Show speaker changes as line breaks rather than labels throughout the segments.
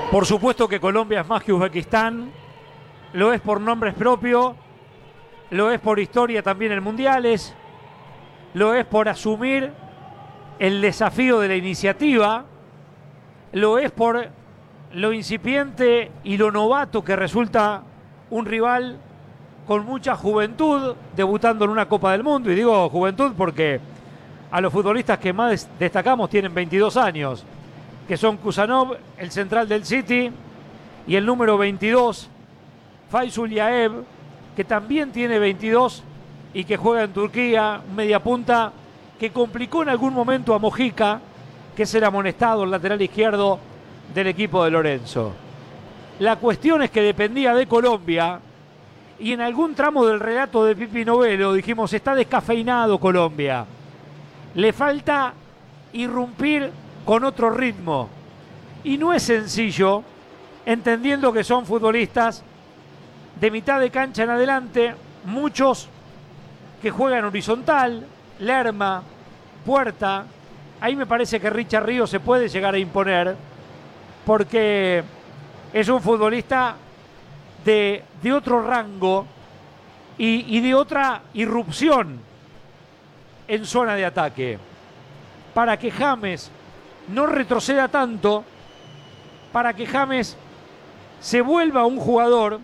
Por supuesto que Colombia es más que Uzbekistán, lo es por nombres propios, lo es por historia también en mundiales, lo es por asumir el desafío de la iniciativa, lo es por lo incipiente y lo novato que resulta un rival con mucha juventud debutando en una Copa del Mundo. Y digo juventud porque a los futbolistas que más destacamos tienen 22 años, que son Kusanov, el central del City, y el número 22, Faisul Yaev, que también tiene 22 y que juega en Turquía, un mediapunta que complicó en algún momento a Mojica, que es el amonestado, el lateral izquierdo del equipo de Lorenzo. La cuestión es que dependía de Colombia, y en algún tramo del relato de Pipi Novello dijimos, está descafeinado Colombia. Le falta irrumpir con otro ritmo. Y no es sencillo, entendiendo que son futbolistas de mitad de cancha en adelante, muchos que juegan horizontal, Lerma, Puerta. Ahí me parece que Richard Ríos se puede llegar a imponer, porque es un futbolista de otro rango y de otra irrupción en zona de ataque. Para que James no retroceda tanto, para que James se vuelva un jugador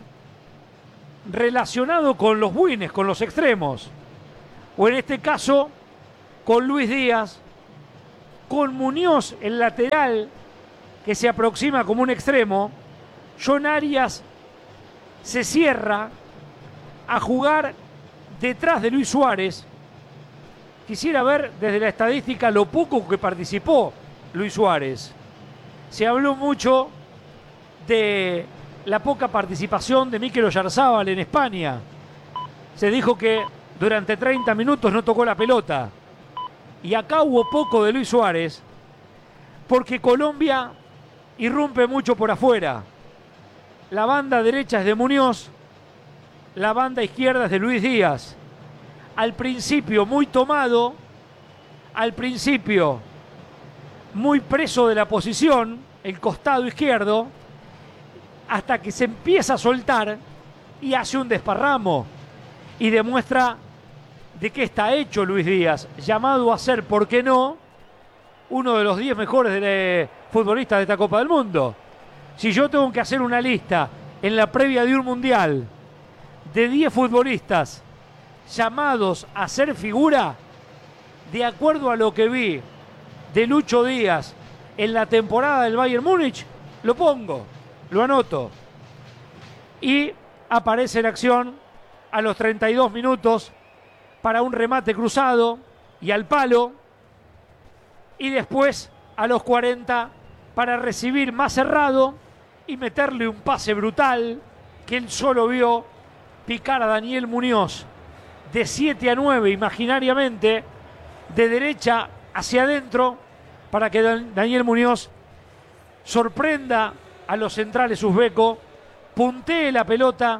relacionado con los wings, con los extremos, o en este caso con Luis Díaz, con Muñoz, el lateral que se aproxima como un extremo. John Arias se cierra a jugar detrás de Luis Suárez. Quisiera ver desde la estadística lo poco que participó Luis Suárez. Se habló mucho de la poca participación de Mikel Oyarzábal en España. Se dijo que durante 30 minutos no tocó la pelota. Y acá hubo poco de Luis Suárez, porque Colombia irrumpe mucho por afuera. La banda derecha es de Muñoz, la banda izquierda es de Luis Díaz. Al principio muy tomado, al principio muy preso de la posición, el costado izquierdo, hasta que se empieza a soltar y hace un desparramo y demuestra de qué está hecho Luis Díaz, llamado a ser, ¿por qué no?, uno de los 10 mejores futbolistas de esta Copa del Mundo. Si yo tengo que hacer una lista en la previa de un mundial de 10 futbolistas llamados a ser figura, de acuerdo a lo que vi de Lucho Díaz en la temporada del Bayern Múnich, lo pongo, lo anoto. Y aparece en acción a los 32 minutos para un remate cruzado y al palo, y después a los 40 para recibir más cerrado y meterle un pase brutal que él solo vio picar a Daniel Muñoz de 7-9 imaginariamente, de derecha hacia adentro, para que Daniel Muñoz sorprenda a los centrales uzbecos, puntee la pelota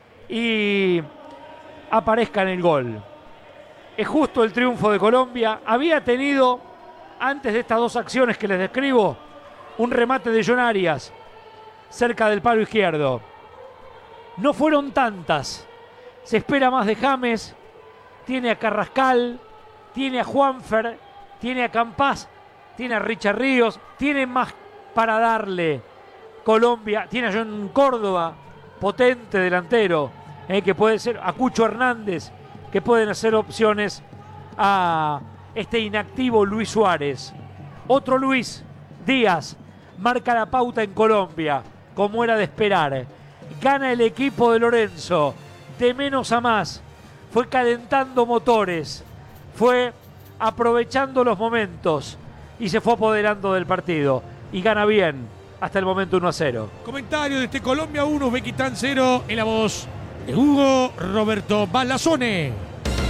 y aparezca en el gol. Es justo el triunfo de Colombia. Había tenido, antes de estas dos acciones que les describo, un remate de John Arias cerca del palo izquierdo. No fueron tantas. Se espera más de James. Tiene a Carrascal, tiene a Juanfer, tiene a Campás, tiene a Richard Ríos, tiene más para darle Colombia. Tiene a John Córdoba, potente delantero, que puede ser, a Cucho Hernández, que pueden hacer opciones a este inactivo Luis Suárez. Otro Luis Díaz marca la pauta en Colombia, como era de esperar. Gana el equipo de Lorenzo, de menos a más. Fue calentando motores, fue aprovechando los momentos y se fue apoderando del partido. Y gana bien, hasta el momento 1-0.
Comentario de este Colombia 1, Uzbekistán 0, en la voz de Hugo Roberto Balasone.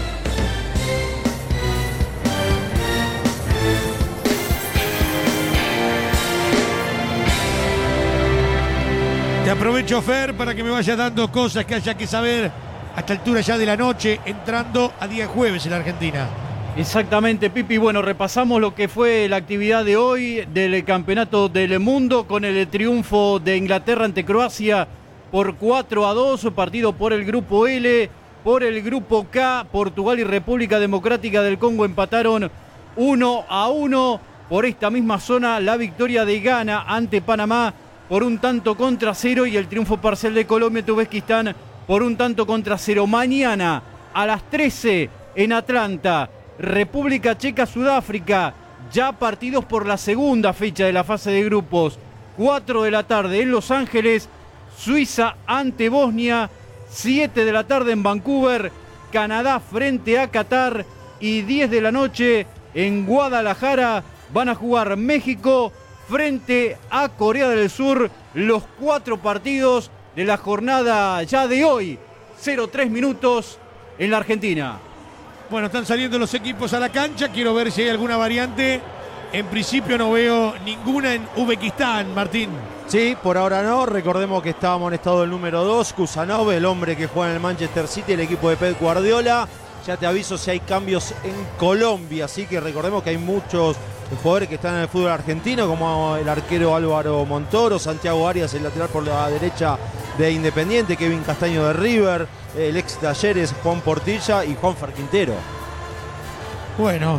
Te aprovecho, Fer, para que me vayas dando cosas que haya que saber a esta altura ya de la noche, entrando a día jueves en la Argentina.
Exactamente, Pipi. Bueno, repasamos lo que fue la actividad de hoy del Campeonato del Mundo con el triunfo de Inglaterra ante Croacia por 4-2, partido por el grupo L. Por el grupo K, Portugal y República Democrática del Congo empataron 1-1. Por esta misma zona, la victoria de Ghana ante Panamá por 1-0 y el triunfo parcial de Colombia ante Uzbekistán por 1-0. Mañana a las 13 en Atlanta, República Checa, Sudáfrica, ya partidos por la segunda fecha de la fase de grupos. 4 de la tarde en Los Ángeles, Suiza ante Bosnia. 7 de la tarde en Vancouver, Canadá frente a Qatar. Y 10 de la noche en Guadalajara van a jugar México frente a Corea del Sur. Los 4 partidos de la jornada ya de hoy. 0-3 minutos en la Argentina.
Bueno, están saliendo los equipos a la cancha. Quiero ver si hay alguna variante. En principio no veo ninguna en Uzbekistán, Martín.
Sí, por ahora no. Recordemos que está amonestado el número 2, Kusanov, el hombre que juega en el Manchester City, el equipo de Pep Guardiola. Ya te aviso si hay cambios en Colombia, así que recordemos que hay muchos jugadores que están en el fútbol argentino, como el arquero Álvaro Montoro, Santiago Arias, el lateral por la derecha de Independiente, Kevin Castaño de River, el ex Talleres Juan Portilla y Juanfer Quintero.
Bueno,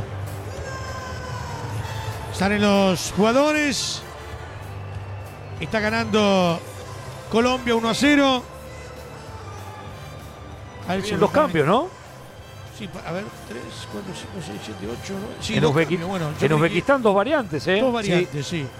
salen los jugadores. Está ganando Colombia 1-0.
Los cambios, ¿no?
Sí, a ver, 3, 4, 5, 6, 7, 8, 9. Sí,
En Uzbekistán 2 variantes, ¿eh?
2 variantes, sí.